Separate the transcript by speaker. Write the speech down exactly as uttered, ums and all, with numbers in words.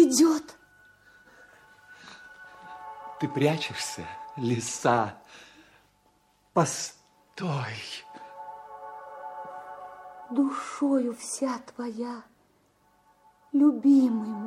Speaker 1: идет.
Speaker 2: Ты прячешься, лиса? Постой.
Speaker 1: Душою вся твоя, любимый